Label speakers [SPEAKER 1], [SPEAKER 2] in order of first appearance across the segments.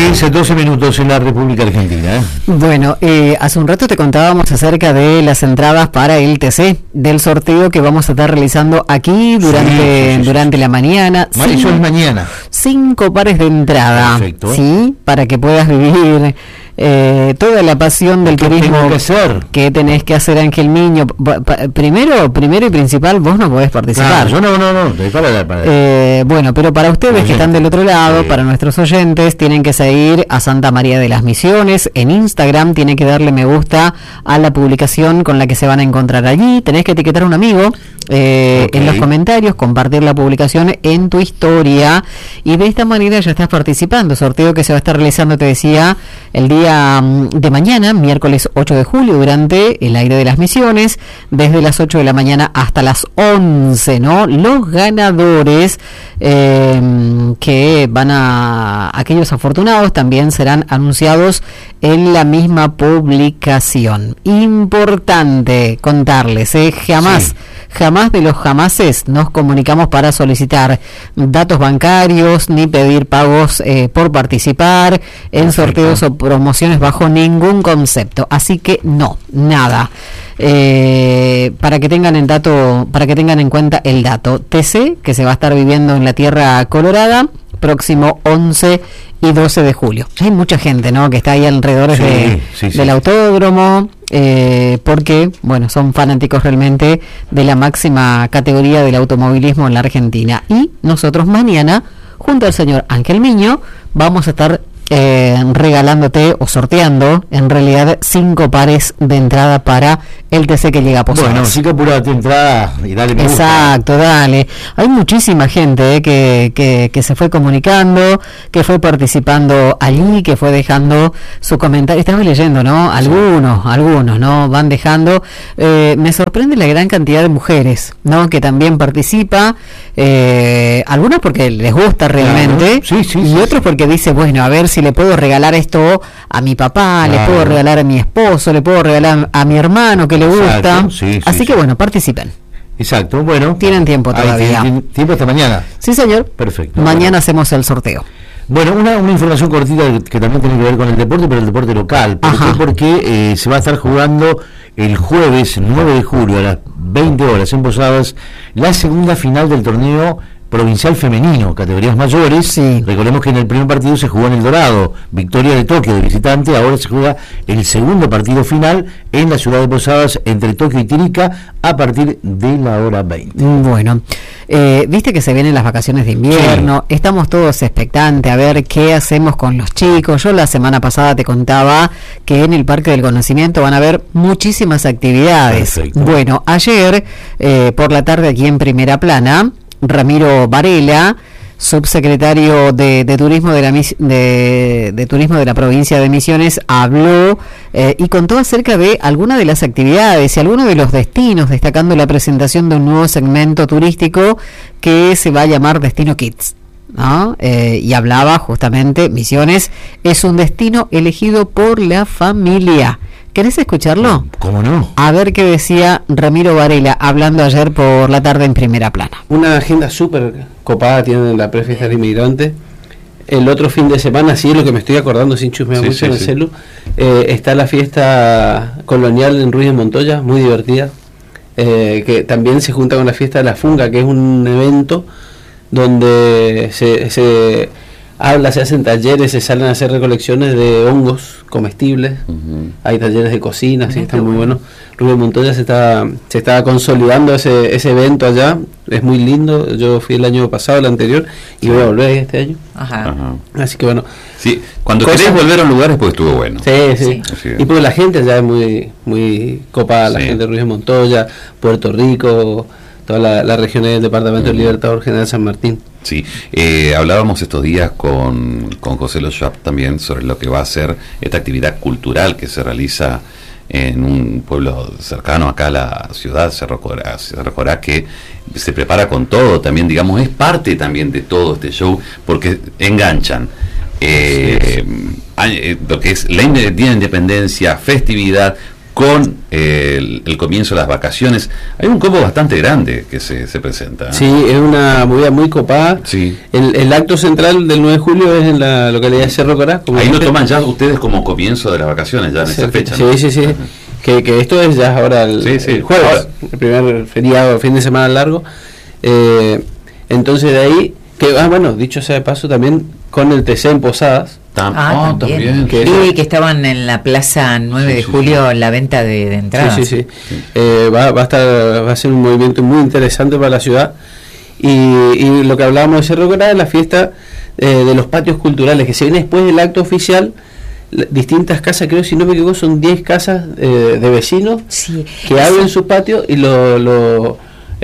[SPEAKER 1] 12 minutos en la República Argentina.
[SPEAKER 2] Bueno, hace un rato te contábamos acerca de las entradas para el TC, del sorteo que vamos a estar realizando aquí durante la mañana.
[SPEAKER 1] Eso es mañana.
[SPEAKER 2] 5 pares de entrada. Perfecto. ¿Sí? Para que puedas vivir toda la pasión del turismo. ¿Qué tenés que hacer, Ángel Miño? Primero y principal, vos no podés participar.
[SPEAKER 1] Yo no.
[SPEAKER 2] Bueno, pero para ustedes que están del otro lado, para nuestros oyentes, tienen que seguir a Santa María de las Misiones en Instagram, tienen que darle me gusta a la publicación con la que se van a encontrar allí, tenés que etiquetar a un amigo en los comentarios, compartir la publicación en tu historia, y de esta manera ya estás participando. Sorteo que se va a estar realizando, te decía, el día de mañana, miércoles 8 de julio, durante el aire de las Misiones, desde las 8 de la mañana hasta las 11, ¿no? Los ganadores que van aquellos afortunados también serán anunciados en la misma publicación. Importante contarles, jamás de los jamases nos comunicamos para solicitar datos bancarios ni pedir pagos por participar en sorteos o promociones bajo ningún concepto. Así que nada. Para que tengan en cuenta el dato TC, que se va a estar viviendo en la Tierra Colorada próximo 11 y 12 de julio. Hay mucha gente, ¿no?, que está ahí alrededor del autódromo, porque, bueno, son fanáticos realmente de la máxima categoría del automovilismo en la Argentina. Y nosotros mañana, junto al señor Ángel Miño, vamos a estar regalándote o sorteando en realidad 5 pares de entrada para el TC que llega a Posadas.
[SPEAKER 1] Bueno, sí que apurate entrada y dale me gusta.
[SPEAKER 2] Exacto, dale. Hay muchísima gente que se fue comunicando, que fue participando allí, que fue dejando su comentario. Estamos leyendo, ¿no? Algunos, ¿no? Van dejando. Me sorprende la gran cantidad de mujeres, ¿no?, que también participa. Algunas porque les gusta realmente, y otros porque dice, bueno, a ver si le puedo regalar esto a mi papá, le puedo regalar a mi esposo, le puedo regalar a mi hermano que le gusta. Así que bueno, participen.
[SPEAKER 1] Exacto, bueno.
[SPEAKER 2] Tienen tiempo todavía.
[SPEAKER 1] Tiempo hasta mañana.
[SPEAKER 2] Sí, señor.
[SPEAKER 1] Perfecto.
[SPEAKER 2] Mañana hacemos el sorteo.
[SPEAKER 1] Bueno, una información cortita que también tiene que ver con el deporte, pero el deporte local. Porque se va a estar jugando el jueves 9 de julio a las 20 horas en Posadas la segunda final del torneo provincial femenino, categorías mayores. Recordemos que en el primer partido se jugó en El Dorado, victoria de Tokio de visitante. Ahora se juega el segundo partido final en la ciudad de Posadas entre Tokio y Tirica a partir de la hora 20.
[SPEAKER 2] Bueno, viste que se vienen las vacaciones de invierno, estamos todos expectantes a ver qué hacemos con los chicos. Yo la semana pasada te contaba que en el Parque del Conocimiento van a haber muchísimas actividades. Perfecto. Bueno, ayer por la tarde aquí en Primera Plana, Ramiro Varela, subsecretario de Turismo de Turismo de la provincia de Misiones, habló y contó acerca de algunas de las actividades y algunos de los destinos, destacando la presentación de un nuevo segmento turístico que se va a llamar Destino Kids, ¿no? Y hablaba justamente, Misiones es un destino elegido por la familia. ¿Querés escucharlo?
[SPEAKER 1] ¿Cómo no?
[SPEAKER 2] A ver qué decía Ramiro Varela, hablando ayer por la tarde en Primera Plana.
[SPEAKER 3] Una agenda súper copada tiene la Prefiesta del Inmigrante. El otro fin de semana, sí es lo que me estoy acordando sin chusmear mucho en el celu, está la fiesta colonial en Ruiz de Montoya, muy divertida, que también se junta con la fiesta de la Funga, que es un evento donde se hacen talleres, se salen a hacer recolecciones de hongos comestibles, hay talleres de cocina, está muy bueno. Rubén Montoya se está consolidando ese evento allá, es muy lindo. Yo fui el año pasado, el anterior, y voy a volver este año. Así que bueno.
[SPEAKER 4] Sí, cuando querés volver a un lugar es porque estuvo bueno.
[SPEAKER 3] Sí. Y porque la gente allá es muy, muy copada, la gente de Rubén Montoya, Puerto Rico, toda la región del departamento del Libertador General San Martín.
[SPEAKER 4] Sí, hablábamos estos días con José Lochap también sobre lo que va a ser esta actividad cultural que se realiza en un pueblo cercano acá a la ciudad, Cerro Corá, que se prepara con todo también, digamos, es parte también de todo este show, porque enganchan lo que es la Día de Independencia, festividad, con el comienzo de las vacaciones. Hay un combo bastante grande que se presenta, ¿eh?
[SPEAKER 3] Sí, es una movida muy copada.
[SPEAKER 4] Sí.
[SPEAKER 3] El acto central del 9 de julio es en la localidad de Cerro Corá.
[SPEAKER 4] Ahí lo toman ya ustedes como comienzo de las vacaciones, ya en esa fecha,
[SPEAKER 3] sí,
[SPEAKER 4] ¿no?
[SPEAKER 3] sí. Que esto es ya ahora el jueves, el primer feriado, fin de semana largo. Entonces de ahí, dicho sea de paso, también con el TC en Posadas.
[SPEAKER 4] También.
[SPEAKER 5] Que estaban en la plaza 9 de julio la venta de entradas.
[SPEAKER 3] Sí. Va a ser un movimiento muy interesante para la ciudad. Y lo que hablábamos de Cerro Corá es la fiesta de los patios culturales, que se viene después del acto oficial. Distintas casas, creo, si no me equivoco, son 10 casas de vecinos que abren sus patios y lo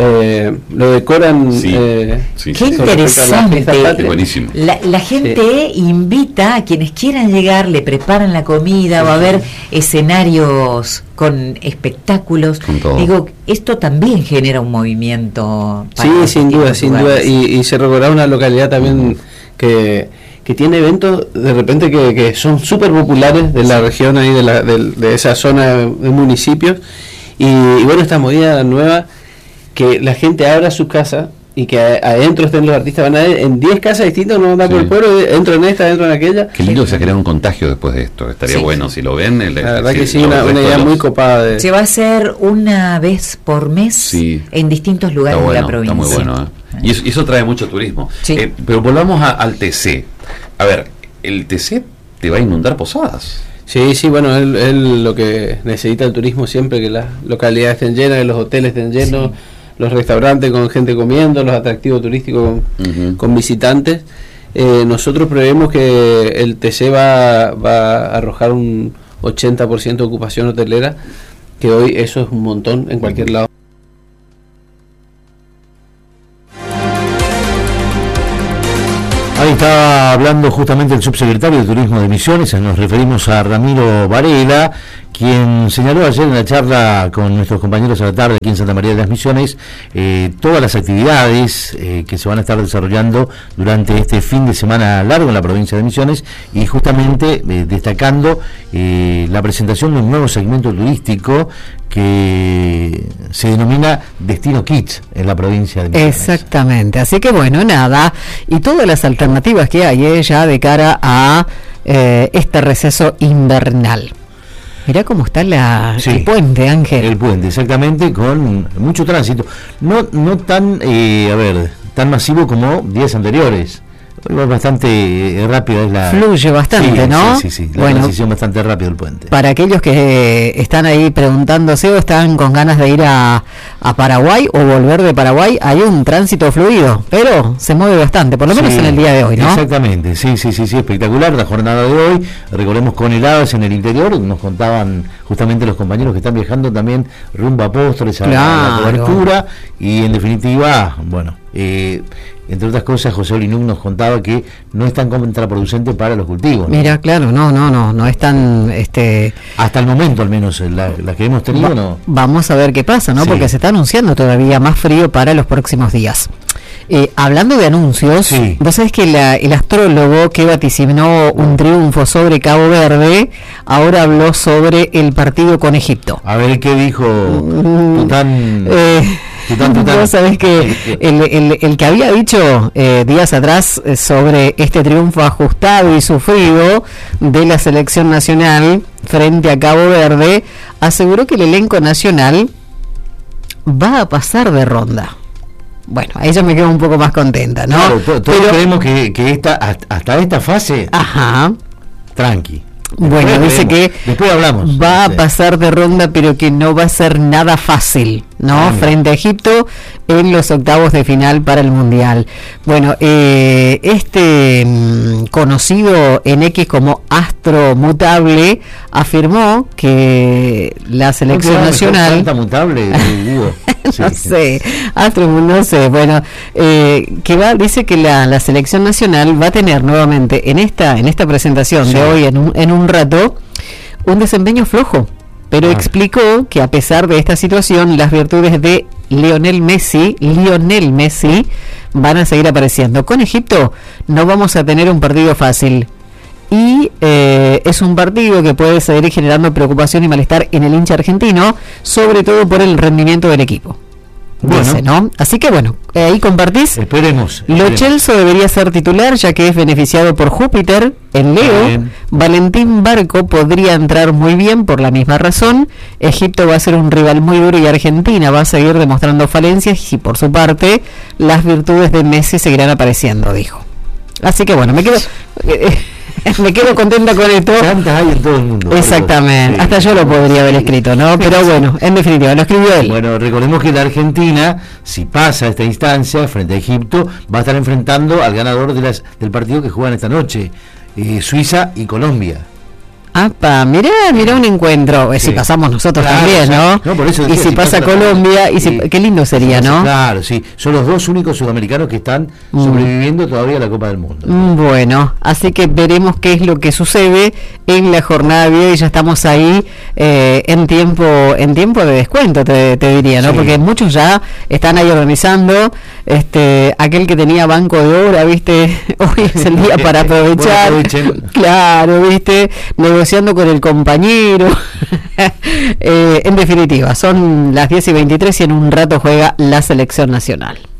[SPEAKER 3] decoran.
[SPEAKER 5] Qué interesante.
[SPEAKER 4] Buenísimo.
[SPEAKER 5] La gente invita a quienes quieran llegar, le preparan la comida, va a haber escenarios con espectáculos. Digo, esto también genera un movimiento.
[SPEAKER 3] Sin duda. Y Cerro Corá es una localidad también que tiene eventos de repente que son súper populares de la región ahí, de esa zona de municipios. Y bueno, esta movida nueva, que la gente abra su casa y que adentro estén los artistas, van a ir en 10 casas distintas, no van a andar por el pueblo, dentro en esta, dentro en aquella.
[SPEAKER 4] Qué lindo que se crea un contagio después de esto. Estaría bueno si lo ven.
[SPEAKER 3] La verdad que sí, una idea muy copada.
[SPEAKER 5] Se va a hacer una vez por mes en distintos lugares de la provincia.
[SPEAKER 4] Está muy bueno, Y eso trae mucho turismo. Pero volvamos al TC. A ver, ¿el TC te va a inundar Posadas?
[SPEAKER 3] Sí, bueno, él lo que necesita el turismo siempre, que las localidades estén llenas, que los hoteles estén llenos, los restaurantes con gente comiendo, los atractivos turísticos con visitantes. Nosotros prevemos que el TC va a arrojar un 80% de ocupación hotelera, que hoy eso es un montón en cualquier lado.
[SPEAKER 1] Ahí estaba hablando justamente el subsecretario de Turismo de Misiones, nos referimos a Ramiro Varela, quien señaló ayer en la charla con nuestros compañeros a la tarde aquí en Santa María de las Misiones todas las actividades que se van a estar desarrollando durante este fin de semana largo en la provincia de Misiones, y justamente destacando la presentación de un nuevo segmento turístico que se denomina Destino Kids en la provincia de Misiones.
[SPEAKER 2] Exactamente, así que bueno, nada, y todas las alternativas que hay ya de cara a este receso invernal. Mirá cómo está el puente, Ángel.
[SPEAKER 1] El puente, exactamente, con mucho tránsito. No tan, tan masivo como días anteriores. Es bastante rápido.
[SPEAKER 2] Fluye bastante, ¿no?
[SPEAKER 1] Sí. La transición bastante rápido del puente.
[SPEAKER 2] Para aquellos que están ahí preguntándose o están con ganas de ir a Paraguay o volver de Paraguay, hay un tránsito fluido, pero se mueve bastante, por lo menos en el día de hoy, ¿no?
[SPEAKER 1] Exactamente, sí, espectacular la jornada de hoy. Recordemos con heladas en el interior, nos contaban justamente los compañeros que están viajando también rumbo a Apóstoles a la cobertura, y en definitiva, entre otras cosas, José Olinuk nos contaba que no es tan contraproducente para los cultivos, ¿no?
[SPEAKER 2] Mira, claro, no es tan...
[SPEAKER 1] Hasta el momento, al menos, la que hemos tenido, no.
[SPEAKER 2] Vamos a ver qué pasa, ¿no? Porque se está anunciando todavía más frío para los próximos días. Hablando de anuncios, vos sabés que el astrólogo que vaticinó un triunfo sobre Cabo Verde, ahora habló sobre el partido con Egipto.
[SPEAKER 1] A ver, ¿qué dijo Tután?
[SPEAKER 2] Vos sabés que el que había dicho días atrás sobre este triunfo ajustado y sufrido de la selección nacional frente a Cabo Verde, aseguró que el elenco nacional va a pasar de ronda. Bueno, a ella me quedo un poco más contenta, ¿no?
[SPEAKER 1] Claro, todos creemos que hasta esta fase, tranqui.
[SPEAKER 2] Bueno, dice que
[SPEAKER 1] después hablamos.
[SPEAKER 2] Va a pasar de ronda, pero que no va a ser nada fácil, ¿no? Frente a Egipto en los octavos de final para el Mundial. Bueno, conocido en X como Astro Mutable afirmó que la selección nacional...
[SPEAKER 1] mutable, digo.
[SPEAKER 2] No sé, no sé, bueno, dice que la selección nacional va a tener nuevamente en esta presentación de hoy, en un rato, un desempeño flojo, pero explicó que a pesar de esta situación, las virtudes de Lionel Messi van a seguir apareciendo. Con Egipto no vamos a tener un partido fácil. y es un partido que puede seguir generando preocupación y malestar en el hincha argentino, sobre todo por el rendimiento del equipo. Dice, ¿no? Así que bueno, ahí compartís.
[SPEAKER 1] Esperemos.
[SPEAKER 2] Lo Celso debería ser titular, ya que es beneficiado por Júpiter en Leo. Valentín Barco podría entrar muy bien por la misma razón. Egipto va a ser un rival muy duro y Argentina va a seguir demostrando falencias, y por su parte las virtudes de Messi seguirán apareciendo, dijo. Así que bueno, me quedo contenta con esto.
[SPEAKER 1] Tantas hay en todo el mundo.
[SPEAKER 2] Exactamente, sí, hasta yo lo podría haber escrito, ¿no? Pero bueno, en definitiva, lo escribió él.
[SPEAKER 1] Bueno, recordemos que la Argentina, si pasa esta instancia frente a Egipto, va a estar enfrentando al ganador del partido que juegan esta noche, Suiza y Colombia.
[SPEAKER 2] ¡Apa! Mirá un encuentro. Si pasamos nosotros también, ¿no?
[SPEAKER 1] No, por eso
[SPEAKER 2] decía, y si pasa Colombia, qué lindo sería, ¿no?
[SPEAKER 1] Claro, sí. Son los dos únicos sudamericanos que están sobreviviendo todavía a la Copa del Mundo.
[SPEAKER 2] Bueno, así que veremos qué es lo que sucede en la jornada de hoy. Ya estamos ahí en tiempo de descuento, te diría, ¿no? Sí. Porque muchos ya están ahí organizando. Aquel que tenía banco de hora, ¿viste? Hoy es el día para aprovechar. Claro, ¿viste? Negociando con el compañero. En definitiva, son las 10:23 y en un rato juega la selección nacional.